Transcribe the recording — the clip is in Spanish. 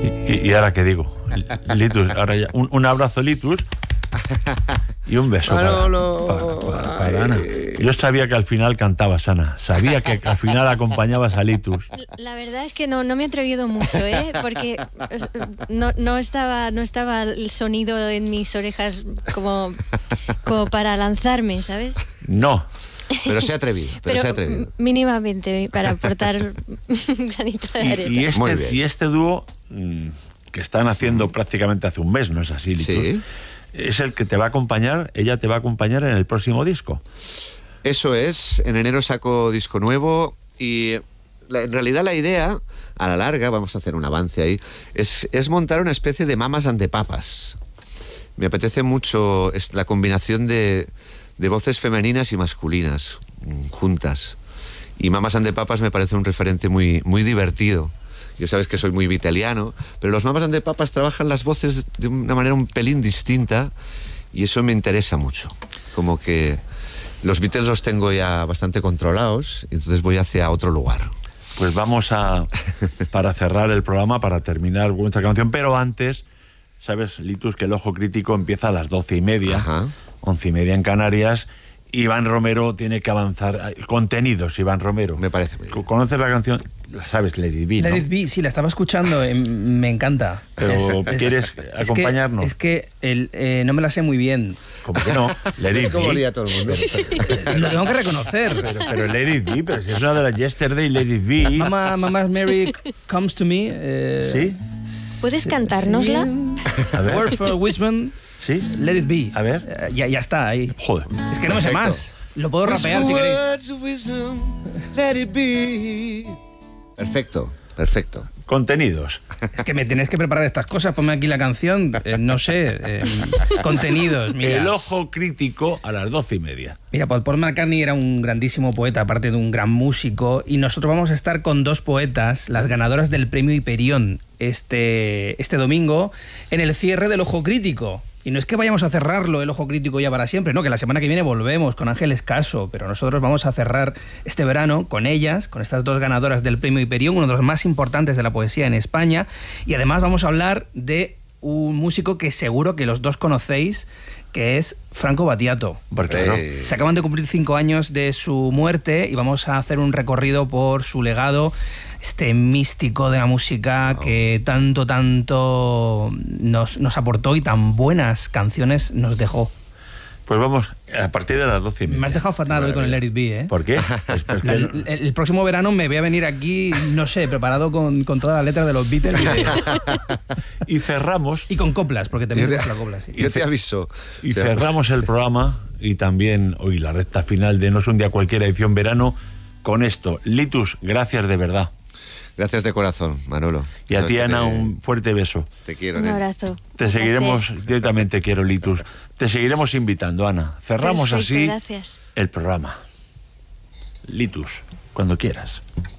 ¿Y ahora qué digo? Litus, ahora ya. Un abrazo, Litus. Y un beso para Ana. Yo sabía que al final cantabas, Ana. Sabía que al final acompañabas a Litus. La verdad es que no me he atrevido mucho, porque no estaba el sonido en mis orejas como para lanzarme, ¿sabes? No. Pero se ha atrevido. Pero se ha atrevido. Mínimamente, para aportar un granito de arena. Y este dúo que están haciendo prácticamente hace un mes, ¿no es así, Litus? Sí. Es el que te va a acompañar, ella te va a acompañar en el próximo disco. Eso es, en enero saco disco nuevo y en realidad la idea, a la larga, vamos a hacer un avance ahí, es montar una especie de Mamas and the Papas. Me apetece mucho la combinación de voces femeninas y masculinas juntas. Y Mamas and the Papas me parece un referente muy, muy divertido. Ya sabes que soy muy vitaliano, pero los Mamas and the Papas trabajan las voces de una manera un pelín distinta y eso me interesa mucho. Como que los Beatles los tengo ya bastante controlados y entonces voy hacia otro lugar. Pues vamos para cerrar el programa, para terminar nuestra canción, pero antes, sabes, Litus, que el Ojo Crítico empieza a las 12:30, Ajá. 11:30 en Canarias. Iván Romero tiene que avanzar. Contenidos, Iván Romero. Me parece muy bien. ¿Conoces la canción? ¿Sabes? Let It Be, ¿no? Let It Be, sí, la estaba escuchando, me encanta. Pero ¿quieres acompañarnos? Es que no me la sé muy bien. ¿Cómo que no? Let It Es como Be. lía todo el mundo. Lo tengo que reconocer. Pero Let It Be, pero si es una de las Yesterday, Let It Be. Mama's Mary Comes to Me. ¿Sí? ¿Puedes cantárnosla? A ver. Word for Wisdom. ¿Sí? Let It Be. A ver. Ya está ahí. Joder. Es que no me sé más. Lo puedo rapear si queréis. Words of wisdom, let it be. Perfecto, perfecto. Contenidos. Es que me tenéis que preparar estas cosas. Ponme aquí la canción. No sé. Contenidos. Mira. El Ojo Crítico a las 12:30. Mira, Paul McCartney era un grandísimo poeta, aparte de un gran músico, y nosotros vamos a estar con dos poetas, las ganadoras del premio Hyperion, este domingo, en el cierre del Ojo Crítico. Y no es que vayamos a cerrarlo, el Ojo Crítico ya para siempre, no, que la semana que viene volvemos con Ángeles Caso, pero nosotros vamos a cerrar este verano con ellas, con estas dos ganadoras del premio Hyperion, uno de los más importantes de la poesía en España, y además vamos a hablar de un músico que seguro que los dos conocéis, que es Franco Battiato. Porque no. Se acaban de cumplir 5 años de su muerte y vamos a hacer un recorrido por su legado, este místico de la música que tanto nos aportó y tan buenas canciones nos dejó. Pues vamos, a partir de las 12:30. Me has dejado fatal hoy con el Let It Be, ¿eh? ¿Por qué? El próximo verano me voy a venir aquí, no sé, preparado con todas las letras de los Beatles y cerramos. Y con coplas, porque también tenemos la copla, sí. Yo te aviso. Y cerramos el programa y también hoy la recta final de No es un día cualquiera, edición verano, con esto. Litus, gracias de verdad. Gracias de corazón, Manolo. Y a ti, Ana, un fuerte beso. Te quiero. Un abrazo. Te seguiremos, yo también te quiero, Litus. Te seguiremos invitando, Ana. Cerramos Perfecto, así gracias. el programa. Litus, cuando quieras.